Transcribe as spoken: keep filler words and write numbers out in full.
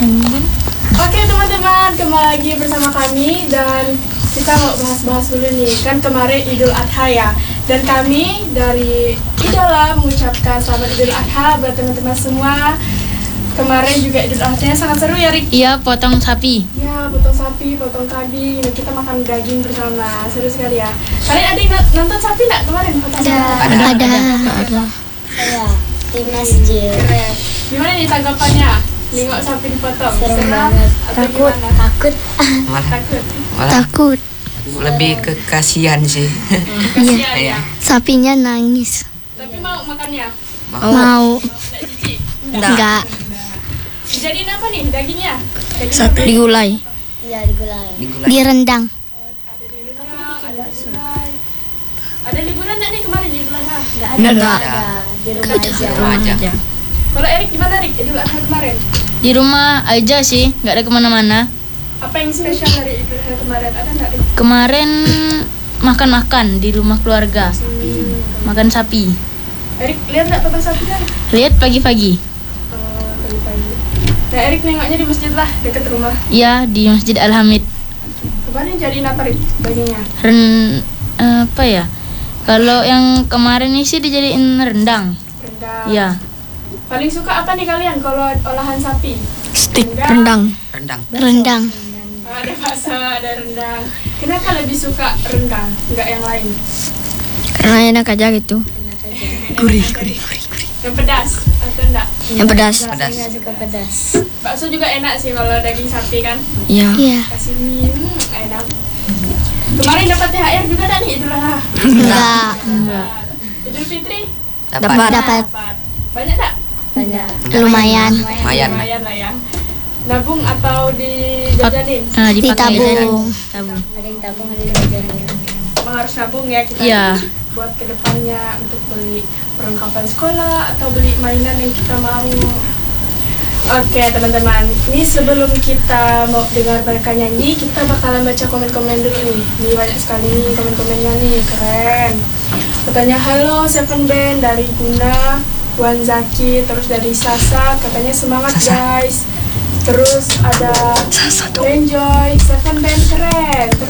Oke teman-teman, kembali lagi bersama kami dan kita mau bahas-bahas dulu nih. Kan kemarin Idul Adha ya. Dan kami dari Idola mengucapkan selamat Idul Adha buat teman-teman semua. Kemarin juga Idul Adha-nya sangat seru ya, Rik? Iya, potong sapi. Ya, potong sapi, potong kambing. Dan kita makan daging bersama. Seru sekali ya. Kalian ada yang nonton sapi nggak kemarin? Potong Ada. sapi? Ada. Ada. Ada. Saya di masjid. Keren. Gimana nih tanggapannya? Nengok sapi dipotong? Serem Seram banget. atau Takut. gimana? Takut. Malah, Takut. malah Takut. lebih ke kasihan sih. Kasihan Iya. ya. Sapinya nangis. Tapi mau makannya? Mau. Nggak jijik? Enggak. Dijadiin apa nih dagingnya? Daging Sate apa? digulai. Iya digulai. Digulai. Direndang. Ada di rendang, ada gulai. Ada liburan nggak nih kemarin di Idul Adha? Enggak ada. Nggak Nggak ada. ada. Di rumah aja. Rumah aja. Kalau Erik gimana, Rik? Idul Adha kemarin? Di rumah aja sih, nggak ada kemana-mana. Apa yang spesial dari Idul Adha kemarin? Ada nggak, Rik? Kemarin makan-makan di rumah keluarga, Hmm. makan sapi. Erik lihat nggak potong sapi kan? Lihat pagi-pagi. Oh, pagi-pagi. Nah, Erik nengoknya di masjid lah, dekat rumah. Iya, di Masjid Al-Hamid. Kemarin jadiin apa, Rik? Dagingnya? Ren apa ya? Kalau yang kemarin ini sih dijadiin rendang. Rendang. Iya. Paling suka apa nih kalian kalau olahan sapi? Stik Rendang. Rendang. Rendang. Oh, ada bakso, ada rendang. Kenapa lebih suka rendang, nggak yang lain? Karena enak aja gitu. Gurih, gurih, gurih, gurih. Yang pedas atau enggak? Yang pedas. Pedas. Saya nggak suka pedas. Bakso juga enak sih kalau daging sapi kan. Iya. Iya. Kasih mie, hmm, enak. Kemarin dapat T H R juga dah nih Idul Adha. Enggak. Enggak. Idul Fitri Dapat. Dapat. Banyak tak? Banyak. Lumayan. Lumayan. Lumayan lah ya. Nabung atau dijajanin? Ah, dipakai. Ditabung. Tabung. Ada yang tabung, ada yang jajan. Emang harus nabung ya kita Iya. buat kedepannya untuk beli perlengkapan sekolah atau beli mainan yang kita mau. Oke teman-teman, ini sebelum kita mau dengar mereka nyanyi, kita bakalan baca komen-komen dulu nih. Ini banyak sekali nih komen-komennya nih, keren. Katanya halo Seven Band dari Guna, Wan Zaki, terus dari Sasa, katanya semangat guys. Terus ada Enjoy, Seven Band keren.